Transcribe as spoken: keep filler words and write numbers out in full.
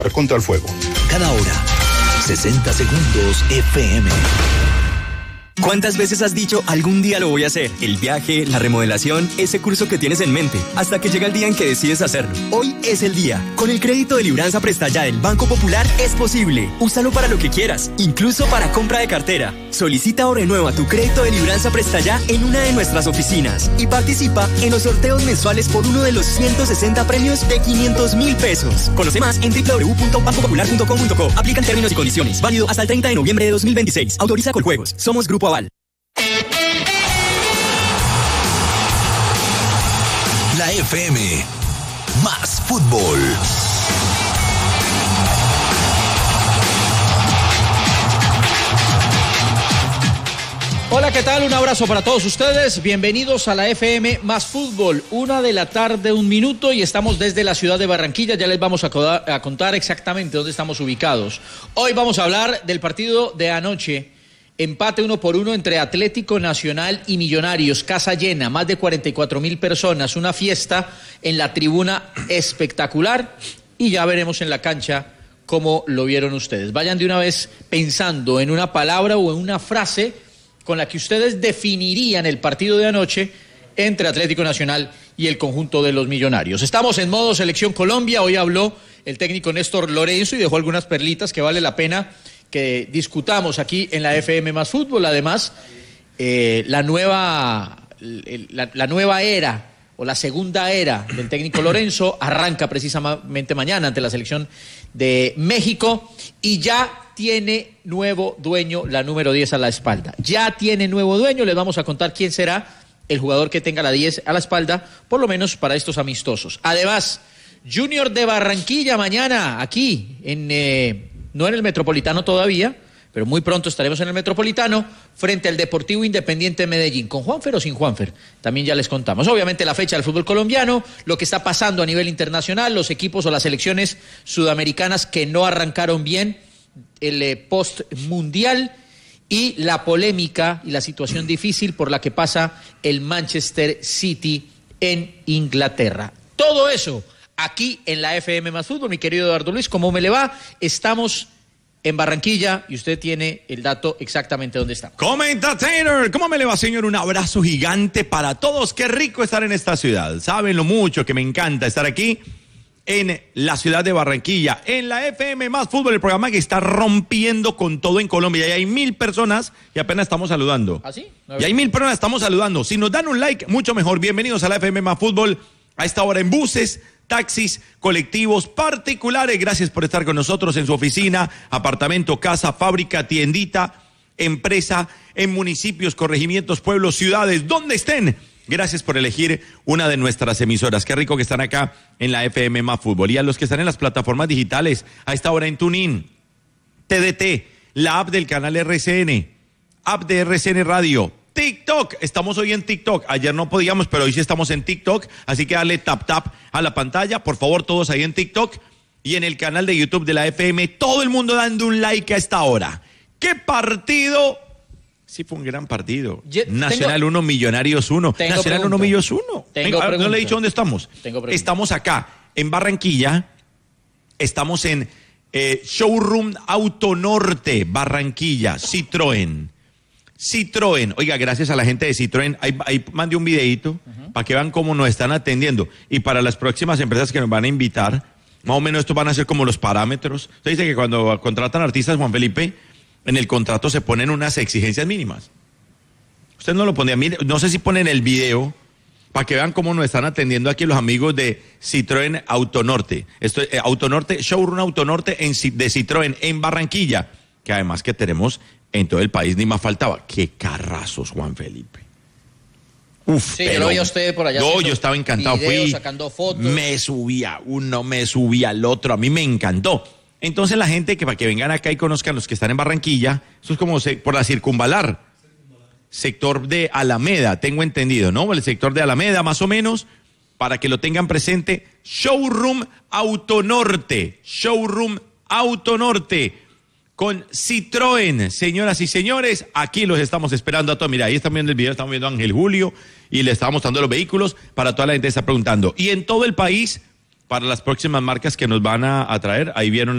Contra el fuego. Cada hora, sesenta segundos F M. ¿Cuántas veces has dicho algún día lo voy a hacer? El viaje, la remodelación, ese curso que tienes en mente, hasta que llega el día en que decides hacerlo. Hoy es el día. Con el crédito de Libranza Presta Ya del Banco Popular es posible. Úsalo para lo que quieras, incluso para compra de cartera. Solicita o renueva tu crédito de Libranza Presta Ya en una de nuestras oficinas y participa en los sorteos mensuales por uno de los ciento sesenta premios de quinientos mil pesos. Conoce más en doble u doble u doble u punto banco popular punto com punto co. Aplican términos y condiciones. Válido hasta el treinta de noviembre de dos mil veintiséis. Autoriza Coljuegos. Somos Grupo Aval. La F M, más fútbol. Hola, ¿qué tal? Un abrazo para todos ustedes. Bienvenidos a la F M Más Fútbol. Una de la tarde, un minuto, y estamos desde la ciudad de Barranquilla. Ya les vamos a, coda- a contar exactamente dónde estamos ubicados. Hoy vamos a hablar del partido de anoche. Empate uno por uno entre Atlético Nacional y Millonarios, casa llena, más de cuarenta y cuatro mil personas, una fiesta en la tribuna espectacular, y ya veremos en la cancha cómo lo vieron ustedes. Vayan de una vez pensando en una palabra o en una frase con la que ustedes definirían el partido de anoche entre Atlético Nacional y el conjunto de los Millonarios. Estamos en modo Selección Colombia. Hoy habló el técnico Néstor Lorenzo y dejó algunas perlitas que vale la pena que discutamos aquí en la F M Más Fútbol. Además, eh, la nueva la, la nueva era o la segunda era del técnico Lorenzo arranca precisamente mañana ante la selección de México y ya tiene nuevo dueño, la número diez a la espalda. Ya tiene nuevo dueño, les vamos a contar quién será el jugador que tenga la diez a la espalda, por lo menos para estos amistosos. Además, Junior de Barranquilla mañana aquí en... Eh, no en el Metropolitano todavía, pero muy pronto estaremos en el Metropolitano, frente al Deportivo Independiente de Medellín, con Juanfer o sin Juanfer, también ya les contamos. Obviamente la fecha del fútbol colombiano, lo que está pasando a nivel internacional, los equipos o las selecciones sudamericanas que no arrancaron bien el eh, post-mundial, y la polémica y la situación difícil por la que pasa el Manchester City en Inglaterra. Todo eso aquí en la F M Más Fútbol, mi querido Eduardo Luis, ¿cómo me le va? Estamos en Barranquilla y usted tiene el dato exactamente dónde está. Comenta Taylor, ¿cómo me le va, señor? Un abrazo gigante para todos. Qué rico estar en esta ciudad. Saben lo mucho que me encanta estar aquí en la ciudad de Barranquilla, en la F M Más Fútbol, el programa que está rompiendo con todo en Colombia. Y hay mil personas y apenas estamos saludando. ¿Ah, sí? Y hay mil personas, estamos saludando. Si nos dan un like, mucho mejor. Bienvenidos a la F M Más Fútbol a esta hora en buses, taxis, colectivos particulares. Gracias por estar con nosotros en su oficina, apartamento, casa, fábrica, tiendita, empresa, en municipios, corregimientos, pueblos, ciudades, donde estén. Gracias por elegir una de nuestras emisoras. Qué rico que están acá en la F M Más Fútbol. Y a los que están en las plataformas digitales, a esta hora en TuneIn, T D T, la app del canal R C N, app de R C N Radio, TikTok, estamos hoy en TikTok, ayer no podíamos, pero hoy sí estamos en TikTok, así que dale tap tap a la pantalla, por favor, todos ahí en TikTok, y en el canal de YouTube de la F M, todo el mundo dando un like a esta hora. ¿Qué partido? Sí, fue un gran partido. Yo, Nacional uno, Millonarios uno. Nacional uno, Millos uno. No le he dicho dónde estamos. Estamos acá, en Barranquilla, estamos en eh, Showroom Auto Norte, Barranquilla, Citroën. Citroën, oiga, gracias a la gente de Citroën, ahí, ahí mandé un videito uh-huh. para que vean cómo nos están atendiendo. Y para las próximas empresas que nos van a invitar, más o menos estos van a ser como los parámetros. Usted dice que cuando contratan artistas, Juan Felipe, en el contrato se ponen unas exigencias mínimas. Usted no lo ponía, mire, no sé si ponen el video para que vean cómo nos están atendiendo aquí los amigos de Citroën Autonorte. Esto es eh, Autonorte, Showroom Autonorte en, de Citroën en Barranquilla, que además que tenemos en todo el país, ni más faltaba. Qué carrazos, Juan Felipe. Uf, sí, pero, yo lo veía a usted por allá. No, yo estaba encantado. Videos, Fui, sacando fotos. Me subía uno, me subía al otro. A mí me encantó. Entonces la gente que para que vengan acá y conozcan los que están en Barranquilla, eso es como se, por la circunvalar. Sector de Alameda, tengo entendido, ¿no? El sector de Alameda, más o menos, para que lo tengan presente. Showroom Autonorte. Showroom Autonorte. Con Citroën, señoras y señores, aquí los estamos esperando a todos. Mira, ahí están viendo el video, estamos viendo a Ángel Julio y le estamos mostrando los vehículos para toda la gente que está preguntando. Y en todo el país para las próximas marcas que nos van a, a traer. Ahí vieron